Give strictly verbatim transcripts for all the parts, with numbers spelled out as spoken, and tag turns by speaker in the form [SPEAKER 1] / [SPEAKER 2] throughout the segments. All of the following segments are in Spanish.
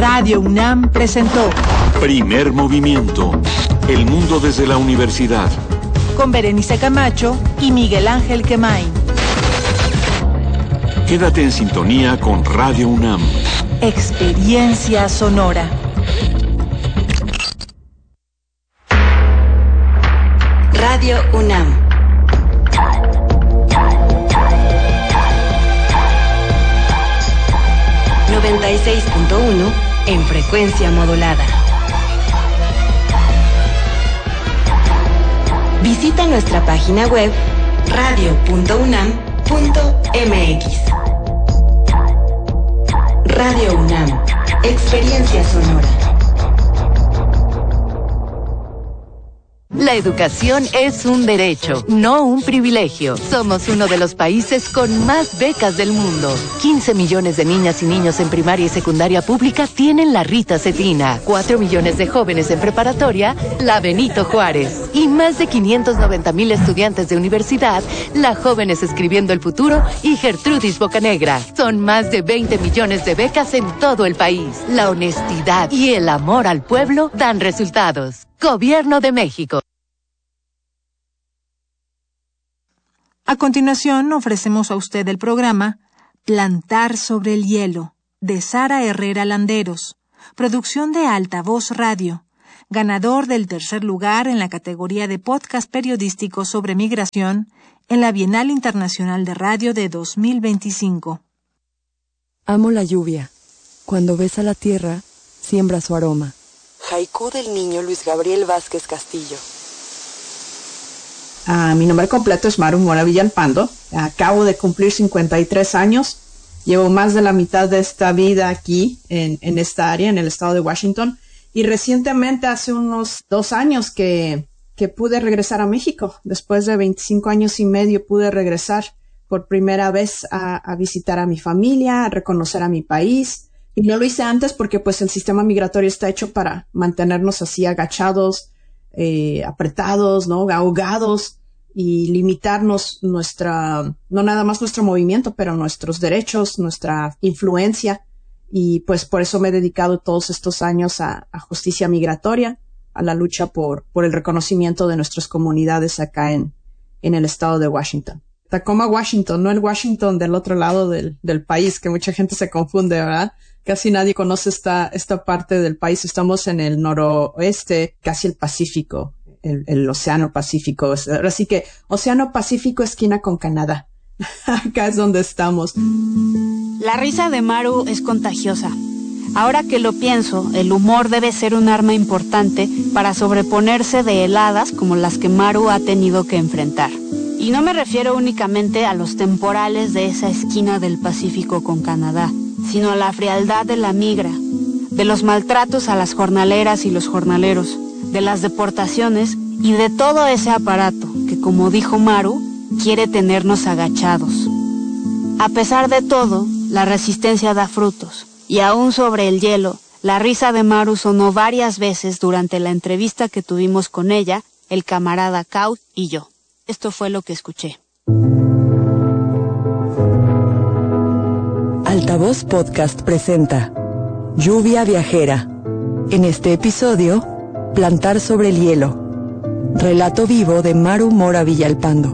[SPEAKER 1] Radio UNAM presentó
[SPEAKER 2] Primer Movimiento. El mundo desde la universidad.
[SPEAKER 1] Con Berenice Camacho y Miguel Ángel Quemain.
[SPEAKER 2] Quédate en sintonía con Radio UNAM.
[SPEAKER 1] Experiencia sonora.
[SPEAKER 3] Radio UNAM. noventa y seis punto uno en frecuencia modulada. Visita nuestra página web radio punto unam punto m x. Radio UNAM, experiencia sonora.
[SPEAKER 4] La educación es un derecho, no un privilegio. Somos uno de los países con más becas del mundo. quince millones de niñas y niños en primaria y secundaria pública tienen la Rita Cetina. cuatro millones de jóvenes en preparatoria, la Benito Juárez. Y más de quinientos noventa mil estudiantes de universidad, la Jóvenes Escribiendo el Futuro y Gertrudis Bocanegra. Son más de veinte millones de becas en todo el país. La honestidad y el amor al pueblo dan resultados. Gobierno de México.
[SPEAKER 1] A continuación, ofrecemos a usted el programa Plantar sobre el hielo, de Sara Herrera Landeros, producción de Altavoz Radio, ganador del tercer lugar en la categoría de podcast periodístico sobre migración en la Bienal Internacional de Radio de dos mil veinticinco.
[SPEAKER 5] Amo la lluvia. Cuando besa la tierra, siembra su aroma. Haiku del niño Luis Gabriel Vázquez Castillo.
[SPEAKER 6] Uh, mi nombre completo es Maru Mora Villalpando. Acabo de cumplir cincuenta y tres años. Llevo más de la mitad de esta vida aquí en, en esta área, en el estado de Washington. Y recientemente, hace unos dos años que, que pude regresar a México. Después de veinticinco años y medio pude regresar por primera vez a, a visitar a mi familia, a reconocer a mi país. Y no lo hice antes porque pues el sistema migratorio está hecho para mantenernos así agachados, eh, apretados, ¿no? Ahogados y limitarnos nuestra, no nada más nuestro movimiento, pero nuestros derechos, nuestra influencia. Y pues por eso me he dedicado todos estos años a, a justicia migratoria, a la lucha por, por el reconocimiento de nuestras comunidades acá en, en el estado de Washington. Tacoma, Washington, no el Washington del otro lado del, del país, que mucha gente se confunde, ¿verdad? Casi nadie conoce esta, esta parte del país. Estamos en el noroeste, casi el Pacífico, el, el Océano Pacífico. Así que Océano Pacífico esquina con Canadá. Acá es donde estamos.
[SPEAKER 7] La risa de Maru es contagiosa. Ahora que lo pienso, el humor debe ser un arma importante para sobreponerse de heladas como las que Maru ha tenido que enfrentar. Y no me refiero únicamente a los temporales de esa esquina del Pacífico con Canadá, sino a la frialdad de la migra, de los maltratos a las jornaleras y los jornaleros, de las deportaciones y de todo ese aparato que, como dijo Maru, quiere tenernos agachados. A pesar de todo, la resistencia da frutos, y aún sobre el hielo, la risa de Maru sonó varias veces durante la entrevista que tuvimos con ella, el camarada Kaut y yo. Esto fue lo que escuché.
[SPEAKER 5] Altavoz Podcast presenta Lluvia Viajera. En este episodio, Plantar sobre el hielo. Relato vivo de Maru Mora Villalpando.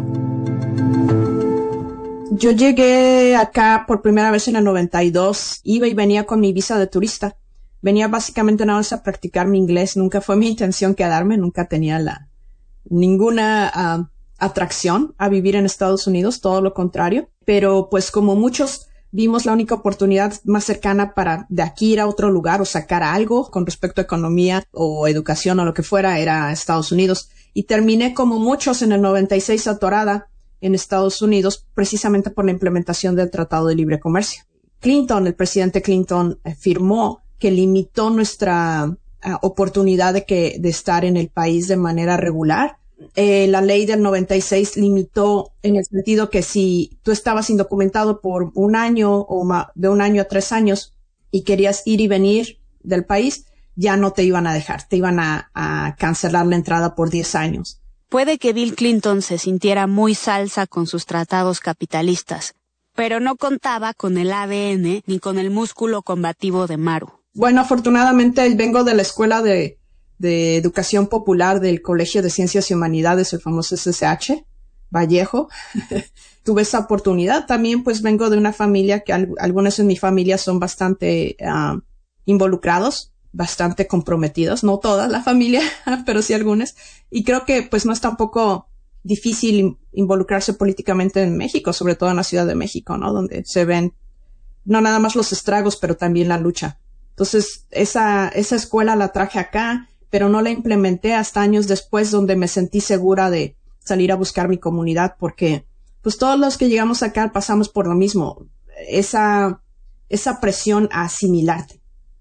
[SPEAKER 6] Yo llegué acá por primera vez en el noventa y dos. Iba y venía con mi visa de turista. Venía básicamente nada más a practicar mi inglés. Nunca fue mi intención quedarme. Nunca tenía la ninguna uh, atracción a vivir en Estados Unidos. Todo lo contrario. Pero pues como muchos vimos la única oportunidad más cercana para de aquí ir a otro lugar o sacar algo con respecto a economía o educación o lo que fuera, era Estados Unidos. Y terminé como muchos en el noventa y seis atorada en Estados Unidos precisamente por la implementación del Tratado de Libre Comercio. Clinton, el presidente Clinton, eh, firmó que limitó nuestra uh, oportunidad de que de estar en el país de manera regular. Eh, la ley del noventa y seis limitó en el sentido que si tú estabas indocumentado por un año o ma- de un año a tres años y querías ir y venir del país, ya no te iban a dejar, te iban a, a cancelar la entrada por diez años.
[SPEAKER 7] Puede que Bill Clinton se sintiera muy salsa con sus tratados capitalistas, pero no contaba con el A D N ni con el músculo combativo de Maru.
[SPEAKER 6] Bueno, afortunadamente vengo de la Escuela de, de Educación Popular del Colegio de Ciencias y Humanidades, el famoso S S H, Vallejo. Tuve esa oportunidad. También pues vengo de una familia que al, algunos en mi familia son bastante uh, involucrados, bastante comprometidos. No toda la familia, pero sí algunas. Y creo que pues no es tampoco difícil involucrarse políticamente en México, sobre todo en la Ciudad de México, ¿no? Donde se ven no nada más los estragos, pero también la lucha. Entonces, esa, esa escuela la traje acá, pero no la implementé hasta años después, donde me sentí segura de salir a buscar mi comunidad, porque pues todos los que llegamos acá pasamos por lo mismo. Esa, esa presión a asimilarte.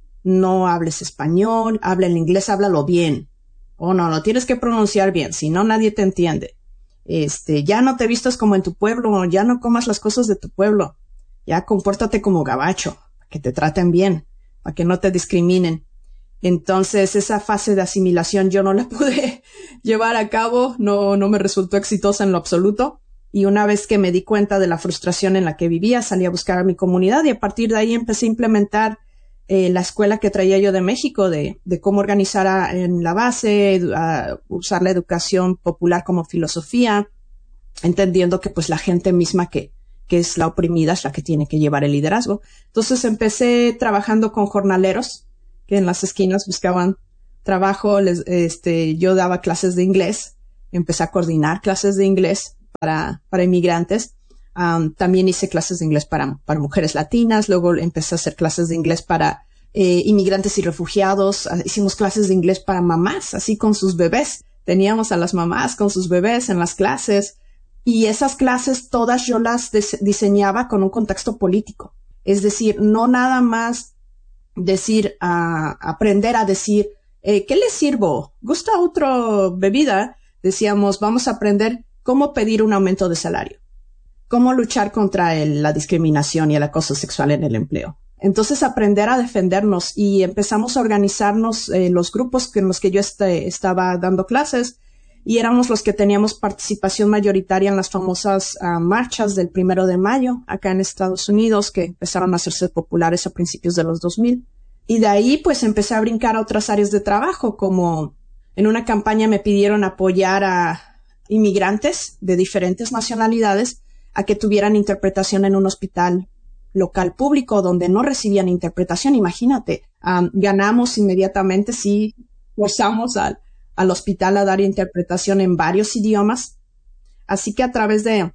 [SPEAKER 6] No hables español, habla el inglés, háblalo bien. O no, lo tienes que pronunciar bien, si no nadie te entiende. Este, ya no te vistas como en tu pueblo, ya no comas las cosas de tu pueblo. Ya compórtate como gabacho, para que te traten bien, para que no te discriminen. Entonces, esa fase de asimilación yo no la pude llevar a cabo, no, no me resultó exitosa en lo absoluto. Y una vez que me di cuenta de la frustración en la que vivía, salí a buscar a mi comunidad y a partir de ahí empecé a implementar eh, la escuela que traía yo de México, de, de cómo organizar a, en la base, a usar la educación popular como filosofía, entendiendo que pues la gente misma que, que es la oprimida es la que tiene que llevar el liderazgo. Entonces empecé trabajando con jornaleros que en las esquinas buscaban trabajo. Les, este, yo daba clases de inglés, empecé a coordinar clases de inglés para, para inmigrantes. Um, también hice clases de inglés para, para mujeres latinas. Luego empecé a hacer clases de inglés para eh, inmigrantes y refugiados. Uh, hicimos clases de inglés para mamás, así con sus bebés. Teníamos a las mamás con sus bebés en las clases. Y esas clases todas yo las diseñaba con un contexto político. Es decir, no nada más decir, uh, aprender a decir, eh, ¿qué les sirvo? ¿Gusta otra bebida? Decíamos, vamos a aprender cómo pedir un aumento de salario, cómo luchar contra el, la discriminación y el acoso sexual en el empleo. Entonces, aprender a defendernos y empezamos a organizarnos eh, los grupos en los que yo este, estaba dando clases y éramos los que teníamos participación mayoritaria en las famosas uh, marchas del primero de mayo acá en Estados Unidos, que empezaron a hacerse populares a principios de los dos mil. Y de ahí, pues, empecé a brincar a otras áreas de trabajo, como en una campaña me pidieron apoyar a inmigrantes de diferentes nacionalidades a que tuvieran interpretación en un hospital local público donde no recibían interpretación. Imagínate, um, ganamos inmediatamente, sí, forzamos al, al hospital a dar interpretación en varios idiomas. Así que a través de,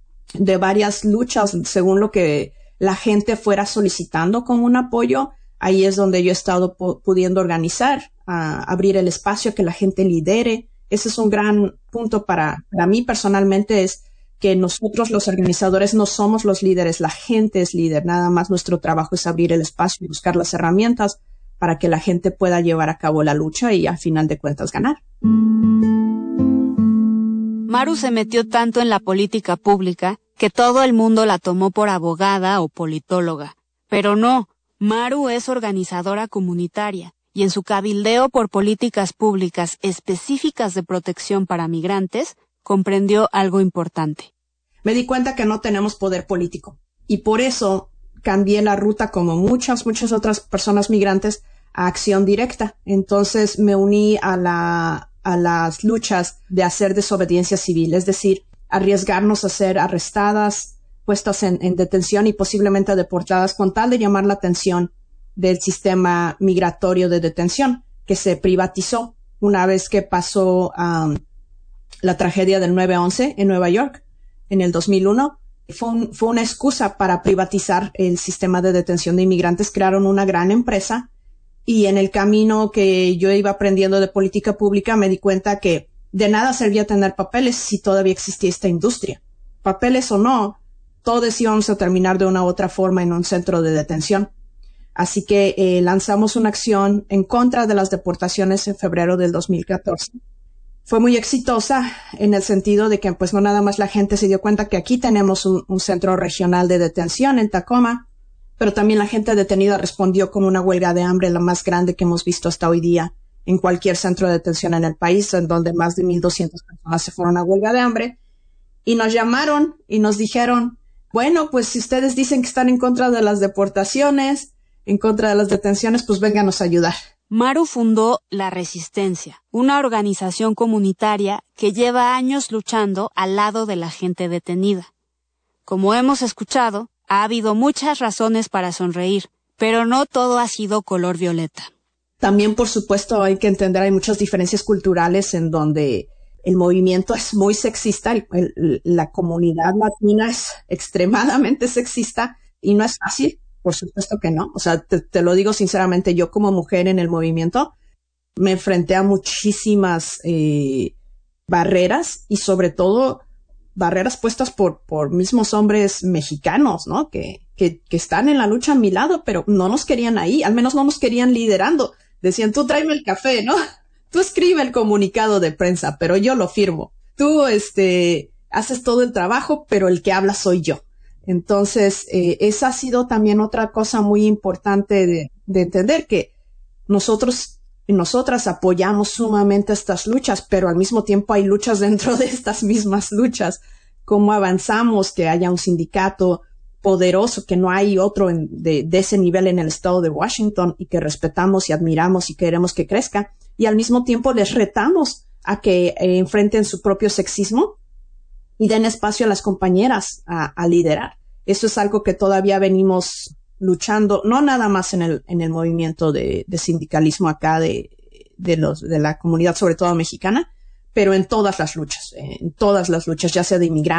[SPEAKER 6] de varias luchas, según lo que la gente fuera solicitando como un apoyo, ahí es donde yo he estado pudiendo organizar, uh, abrir el espacio, que la gente lidere. Ese es un gran punto para, para mí personalmente, es que nosotros los organizadores no somos los líderes, la gente es líder. Nada más nuestro trabajo es abrir el espacio y buscar las herramientas para que la gente pueda llevar a cabo la lucha y al final de cuentas ganar.
[SPEAKER 7] Maru se metió tanto en la política pública que todo el mundo la tomó por abogada o politóloga. Pero no, Maru es organizadora comunitaria. Y en su cabildeo por políticas públicas específicas de protección para migrantes, comprendió algo importante.
[SPEAKER 6] Me di cuenta que no tenemos poder político y por eso cambié la ruta, como muchas, muchas otras personas migrantes, a acción directa. Entonces me uní a la, a las luchas de hacer desobediencia civil, es decir, arriesgarnos a ser arrestadas, puestas en, en detención y posiblemente deportadas con tal de llamar la atención del sistema migratorio de detención, que se privatizó una vez que pasó um, la tragedia del nueve once en Nueva York en el dos mil uno. Fue, un, fue una excusa para privatizar el sistema de detención de inmigrantes. Crearon una gran empresa y en el camino que yo iba aprendiendo de política pública me di cuenta que de nada servía tener papeles si todavía existía esta industria. Papeles o no, todos íbamos a terminar de una u otra forma en un centro de detención. Así que eh, lanzamos una acción en contra de las deportaciones en febrero del dos mil catorce. Fue muy exitosa en el sentido de que pues no nada más la gente se dio cuenta que aquí tenemos un, un centro regional de detención en Tacoma, pero también la gente detenida respondió con una huelga de hambre, la más grande que hemos visto hasta hoy día en cualquier centro de detención en el país, en donde más de mil doscientas personas se fueron a huelga de hambre. Y nos llamaron y nos dijeron, bueno, pues si ustedes dicen que están en contra de las deportaciones, en contra de las detenciones, pues vénganos a ayudar.
[SPEAKER 7] Maru fundó La Resistencia, una organización comunitaria que lleva años luchando al lado de la gente detenida. Como hemos escuchado, ha habido muchas razones para sonreír, pero no todo ha sido color violeta.
[SPEAKER 6] También, por supuesto, hay que entender, hay muchas diferencias culturales en donde el movimiento es muy sexista, el, el, la comunidad latina es extremadamente sexista y no es fácil. Por supuesto que no. O sea, te, te lo digo sinceramente, yo como mujer en el movimiento me enfrenté a muchísimas eh, barreras y sobre todo barreras puestas por, por mismos hombres mexicanos, ¿no? Que, que, que están en la lucha a mi lado, pero no nos querían ahí, al menos no nos querían liderando. Decían, tú tráeme el café, ¿no? Tú escribe el comunicado de prensa, pero yo lo firmo. Tú, este, haces todo el trabajo, pero el que habla soy yo. Entonces, eh, esa ha sido también otra cosa muy importante de, de entender, que nosotros y nosotras apoyamos sumamente estas luchas, pero al mismo tiempo hay luchas dentro de estas mismas luchas. Cómo avanzamos, que haya un sindicato poderoso, que no hay otro en, de, de ese nivel en el estado de Washington y que respetamos y admiramos y queremos que crezca. Y al mismo tiempo les retamos a que eh, enfrenten su propio sexismo y den espacio a las compañeras a, a liderar. Eso es algo que todavía venimos luchando, no nada más en el, en el movimiento de, de sindicalismo acá de, de los, de la comunidad, sobre todo mexicana, pero en todas las luchas, en todas las luchas, ya sea de inmigrantes,